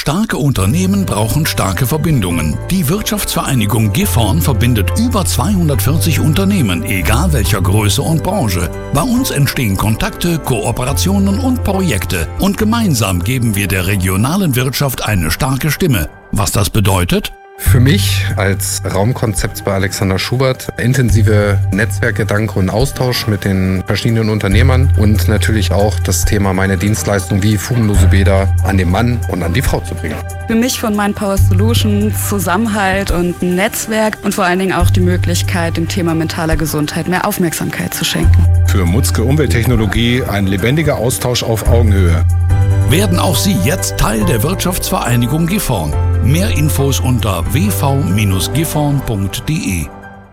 Starke Unternehmen brauchen starke Verbindungen. Die Wirtschaftsvereinigung Gifhorn verbindet über 240 Unternehmen, egal welcher Größe und Branche. Bei uns entstehen Kontakte, Kooperationen und Projekte. Und gemeinsam geben wir der regionalen Wirtschaft eine starke Stimme. Was das bedeutet? Für mich als Raumkonzept bei Alexander Schubert intensive Netzwerkgedanke und Austausch mit den verschiedenen Unternehmern und natürlich auch das Thema meine Dienstleistung wie fugenlose Bäder an den Mann und an die Frau zu bringen. Für mich von Mindpower Solutions Zusammenhalt und ein Netzwerk und vor allen Dingen auch die Möglichkeit, dem Thema mentaler Gesundheit mehr Aufmerksamkeit zu schenken. Für Mutzke Umwelttechnologie ein lebendiger Austausch auf Augenhöhe. Werden auch Sie jetzt Teil der Wirtschaftsvereinigung Gifhorn. Mehr Infos unter wv-gifhorn.de.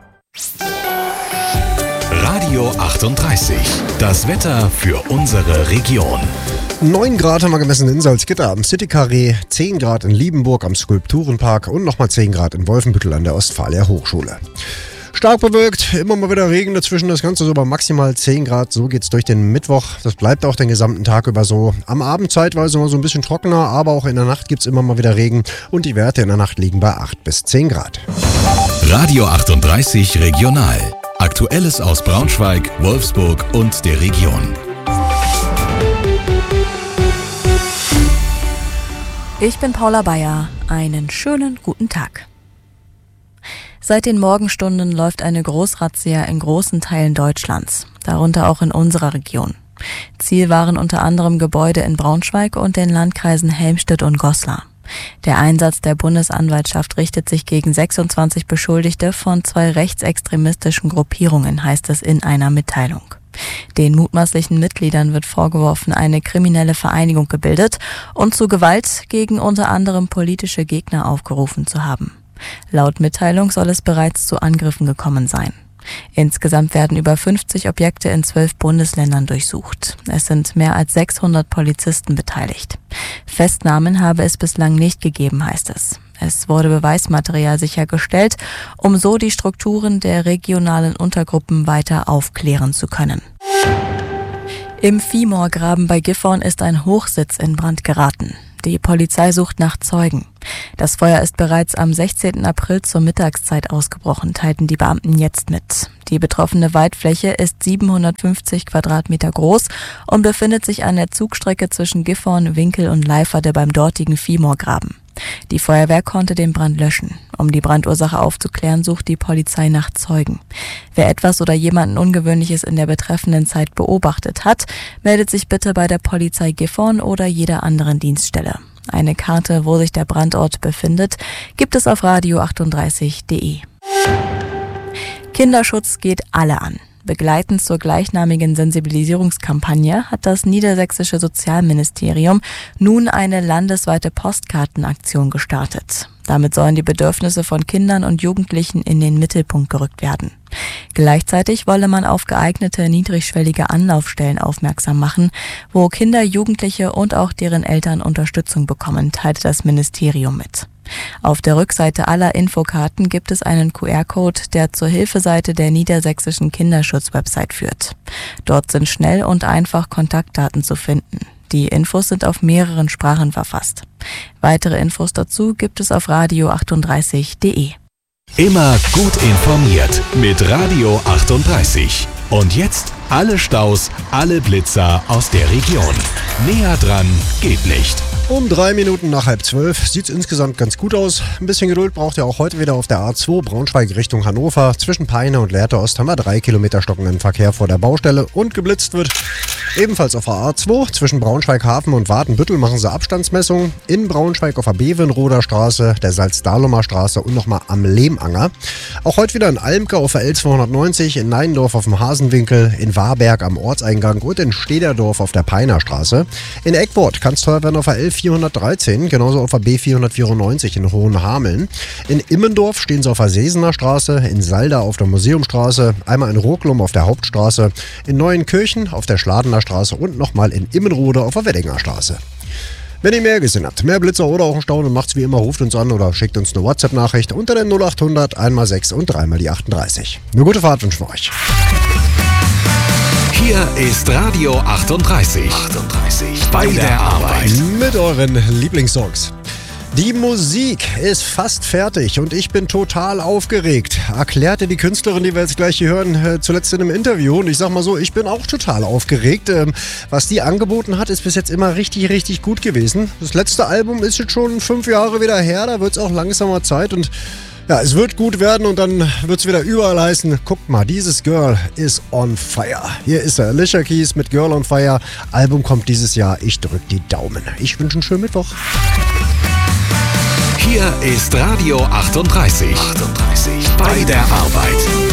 Radio 38. Das Wetter für unsere Region. 9 Grad haben wir gemessen in Salzgitter am City Carré, 10 Grad in Liebenburg am Skulpturenpark und nochmal 10 Grad in Wolfenbüttel an der Ostfalia Hochschule. Stark bewölkt, immer mal wieder Regen dazwischen, das Ganze so bei maximal 10 Grad. So geht's durch den Mittwoch. Das bleibt auch den gesamten Tag über so. Am Abend zeitweise mal so ein bisschen trockener, aber auch in der Nacht gibt's immer mal wieder Regen. Und die Werte in der Nacht liegen bei 8 bis 10 Grad. Radio 38 Regional. Aktuelles aus Braunschweig, Wolfsburg und der Region. Ich bin Paula Bayer. Einen schönen guten Tag. Seit den Morgenstunden läuft eine Großrazzia in großen Teilen Deutschlands, darunter auch in unserer Region. Ziel waren unter anderem Gebäude in Braunschweig und den Landkreisen Helmstedt und Goslar. Der Einsatz der Bundesanwaltschaft richtet sich gegen 26 Beschuldigte von 2 rechtsextremistischen Gruppierungen, heißt es in einer Mitteilung. Den mutmaßlichen Mitgliedern wird vorgeworfen, eine kriminelle Vereinigung gebildet und zu Gewalt gegen unter anderem politische Gegner aufgerufen zu haben. Laut Mitteilung soll es bereits zu Angriffen gekommen sein. Insgesamt werden über 50 Objekte in 12 Bundesländern durchsucht. Es sind mehr als 600 Polizisten beteiligt. Festnahmen habe es bislang nicht gegeben, heißt es. Es wurde Beweismaterial sichergestellt, um so die Strukturen der regionalen Untergruppen weiter aufklären zu können. Im Viehmoorgraben bei Gifhorn ist ein Hochsitz in Brand geraten. Die Polizei sucht nach Zeugen. Das Feuer ist bereits am 16. April zur Mittagszeit ausgebrochen, teilten die Beamten jetzt mit. Die betroffene Waldfläche ist 750 Quadratmeter groß und befindet sich an der Zugstrecke zwischen Gifhorn, Winkel und Leiferde beim dortigen Viehmoorgraben. Die Feuerwehr konnte den Brand löschen. Um die Brandursache aufzuklären, sucht die Polizei nach Zeugen. Wer etwas oder jemanden Ungewöhnliches in der betreffenden Zeit beobachtet hat, meldet sich bitte bei der Polizei Gifhorn oder jeder anderen Dienststelle. Eine Karte, wo sich der Brandort befindet, gibt es auf radio38.de. Kinderschutz geht alle an. Begleitend zur gleichnamigen Sensibilisierungskampagne hat das niedersächsische Sozialministerium nun eine landesweite Postkartenaktion gestartet. Damit sollen die Bedürfnisse von Kindern und Jugendlichen in den Mittelpunkt gerückt werden. Gleichzeitig wolle man auf geeignete niedrigschwellige Anlaufstellen aufmerksam machen, wo Kinder, Jugendliche und auch deren Eltern Unterstützung bekommen, teilte das Ministerium mit. Auf der Rückseite aller Infokarten gibt es einen QR-Code, der zur Hilfeseite der niedersächsischen Kinderschutz-Website führt. Dort sind schnell und einfach Kontaktdaten zu finden. Die Infos sind auf mehreren Sprachen verfasst. Weitere Infos dazu gibt es auf radio38.de. Immer gut informiert mit Radio 38. Und jetzt alle Staus, alle Blitzer aus der Region. Näher dran geht nicht. Um 3 Minuten nach 11:30 sieht es insgesamt ganz gut aus. Ein bisschen Geduld braucht ihr auch heute wieder auf der A2 Braunschweig Richtung Hannover. Zwischen Peine und Lehrte Ost haben wir 3 Kilometer stockenden Verkehr vor der Baustelle und geblitzt wird. Ebenfalls auf der A2 zwischen Braunschweig-Hafen und Wadenbüttel machen sie Abstandsmessungen. In Braunschweig auf der Bevenroder Straße, der Salzdahlumer Straße und nochmal am Lehmanger. Auch heute wieder in Almke auf der L290, in Neindorf auf dem Hasenwinkel, in Warberg am Ortseingang und in Stederdorf auf der Peiner Straße. In Eckwort kann es teuer werden auf der L413, genauso auf der B494 in Hohenhameln. In Immendorf stehen sie auf der Sesener Straße, in Salda auf der Museumstraße, einmal in Roklum auf der Hauptstraße, in Neuenkirchen auf der Schladener Straße und nochmal in Immenrode auf der Weddinger Straße. Wenn ihr mehr gesehen habt, mehr Blitzer oder auch einen Stau, dann macht's wie immer, ruft uns an oder schickt uns eine WhatsApp-Nachricht unter der 0800 1x6 und 3x die 38. Eine gute Fahrt wünschen wir euch. Hier ist Radio 38. Bei der Arbeit. Mit euren Lieblingssongs. Die Musik ist fast fertig und ich bin total aufgeregt, erklärte die Künstlerin, die wir jetzt gleich hier hören, zuletzt in einem Interview. Und ich sag mal so, ich bin auch total aufgeregt. Was die angeboten hat, ist bis jetzt immer richtig, richtig gut gewesen. Das letzte Album ist jetzt schon 5 Jahre wieder her, da wird es auch langsamer Zeit und ja, es wird gut werden und dann wird es wieder überall heißen, guckt mal, dieses Girl is on fire. Hier ist er, Alicia Keys mit Girl on Fire. Album kommt dieses Jahr, ich drück die Daumen. Ich wünsche einen schönen Mittwoch. Hier ist Radio 38. Bei der Arbeit.